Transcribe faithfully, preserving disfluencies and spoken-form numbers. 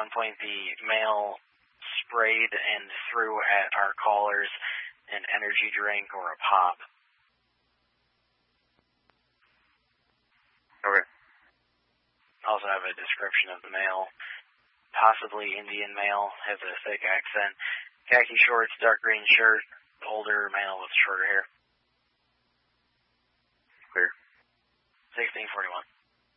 one point, the male sprayed and threw at our callers an energy drink or a pop. Okay. Also have a description of the male, possibly Indian male, has a thick accent, khaki shorts, dark green shirt, older male with shorter hair. Clear. sixteen forty-one.